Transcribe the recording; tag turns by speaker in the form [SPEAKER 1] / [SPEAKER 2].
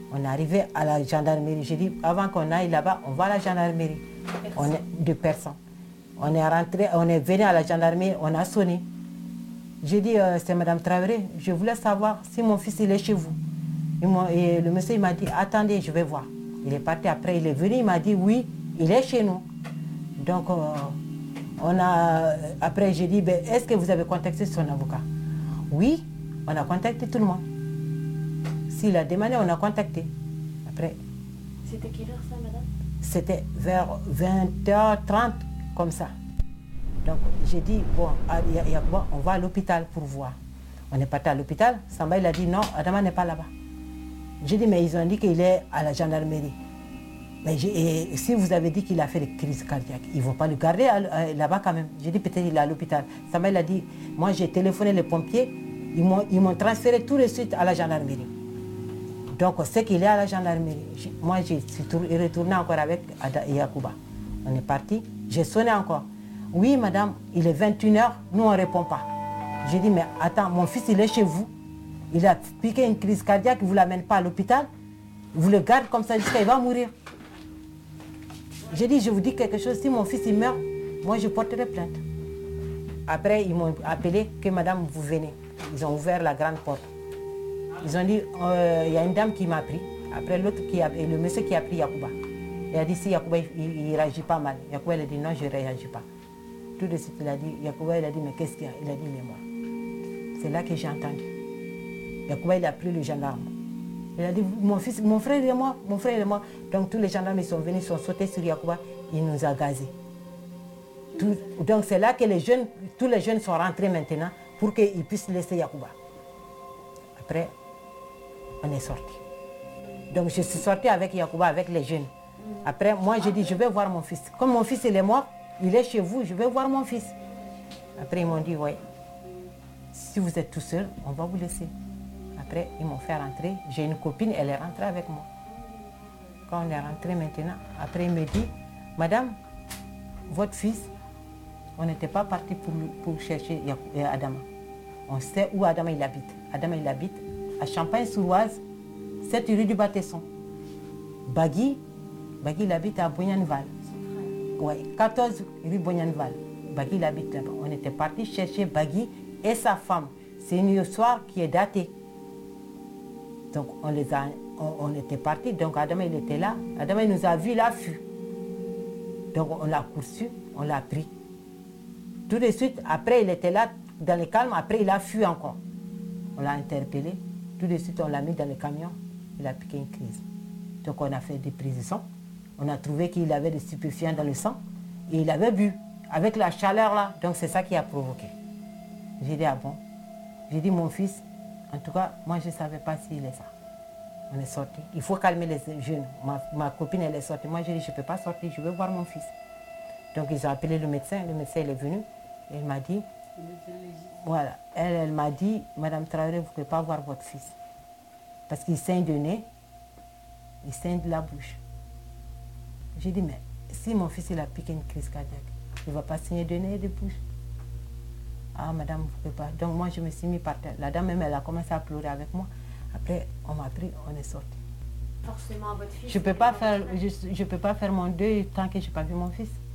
[SPEAKER 1] On est arrivé à la gendarmerie. J'ai dit, avant qu'on aille là-bas, on va à la gendarmerie. On est de personnes. On est rentré, on est venu à la gendarmerie, on a sonné. J'ai dit, c'est Madame Traoré, je voulais savoir si mon fils il est chez vous. Et le monsieur m'a dit, attendez, je vais voir. Il est parti après, il est venu, il m'a dit, oui, il est chez nous. Donc, après j'ai dit, ben, est-ce que vous avez contacté son avocat? Oui, on a contacté tout le monde. S'il a demandé, on a contacté. Après.
[SPEAKER 2] C'était quelle heure ça, madame?
[SPEAKER 1] C'était vers 20h30, comme ça. Donc j'ai dit, bon, on va à l'hôpital pour voir. On est parti à l'hôpital. Samba, il a dit, non, Adama n'est pas là-bas. J'ai dit, mais ils ont dit qu'il est à la gendarmerie. Mais si vous avez dit qu'il a fait des crises cardiaques, ils ne vont pas le garder là-bas quand même. J'ai dit, peut-être qu'il est à l'hôpital. Samba, il a dit, moi j'ai téléphoné les pompiers, ils m'ont transféré tout de suite à la gendarmerie. Donc c'est qu'il est à la gendarmerie. Moi, je suis retourné encore avec Yacouba. On est parti, j'ai sonné encore. Oui, madame, il est 21h, nous on ne répond pas. J'ai dit, mais attends, mon fils il est chez vous. Il a piqué une crise cardiaque, vous ne l'amènez pas à l'hôpital. Vous le gardez comme ça jusqu'à il va mourir. J'ai dit, je vous dis quelque chose, si mon fils il meurt, moi je porterai plainte. Après, ils m'ont appelé que madame, vous venez. Ils ont ouvert la grande porte. Ils ont dit, il y a une dame qui m'a pris. Après, le monsieur qui a pris Yacouba. Il a dit, si Yacouba, il réagit pas mal. Yacouba, il a dit, non, je ne réagis pas. Tout de suite, il a dit, Yacouba, il a dit, mais qu'est-ce qu'il y a? Il a dit, mais moi. C'est là que j'ai entendu. Yacouba, il a pris le gendarme. Il a dit, mon frère et moi, mon frère et moi. Donc tous les gendarmes ils sont venus, ils sont sautés sur Yacouba, il nous a gazés. Donc c'est là que tous les jeunes sont rentrés maintenant pour qu'ils puissent laisser Yacouba. Après, on est sorti. Donc je suis sortie avec Yacouba, avec les jeunes. Après, moi j'ai dit, je vais voir mon fils. Comme mon fils il est mort, il est chez vous, je vais voir mon fils. Après ils m'ont dit, oui, si vous êtes tout seul, on va vous laisser. Après, ils m'ont fait rentrer. J'ai une copine, elle est rentrée avec moi. Quand on est rentré maintenant, après il me dit, madame, votre fils, on n'était pas parti pour chercher Adama. On sait où Adama il habite. Adama il habite à Champagne-sur-Oise, 7 rue du Batesson. Bagui il habite à Bognanval. Ouais, 14 rue Bognanval. Bagui il habite là-bas. On était parti chercher Bagui et sa femme. C'est une histoire qui est datée. Donc on était partis, donc Adama il était là. Adama il nous a vu, il a fui. Donc on l'a poursuivi, on l'a pris. Tout de suite, après il était là dans le calme, après il a fui encore. On l'a interpellé, tout de suite on l'a mis dans le camion, il a piqué une crise. Donc on a fait des prises de sang, on a trouvé qu'il avait des stupéfiants dans le sang et il avait bu, avec la chaleur là, donc c'est ça qui a provoqué. J'ai dit, ah bon? J'ai dit, mon fils, en tout cas, moi, je ne savais pas s'il est ça. On est sorti. Il faut calmer les jeunes. Ma copine, elle est sortie. Moi, j'ai dit, je ne peux pas sortir, je veux voir mon fils. Donc, ils ont appelé le médecin il est venu. Il m'a dit, voilà, elle m'a dit, Madame Traoré, vous ne pouvez pas voir votre fils. Parce qu'il saigne de nez, il saigne de la bouche. J'ai dit, mais si mon fils, il a piqué une crise cardiaque, il ne va pas saigner de nez et de bouche. Ah, madame, vous ne pouvez pas. Donc moi, je me suis mis par terre. La dame même, elle a commencé à pleurer avec moi. Après, on m'a pris, on est sorti.
[SPEAKER 2] Forcément, votre fils...
[SPEAKER 1] Je ne peux pas faire mon deuil tant que je n'ai pas vu mon fils.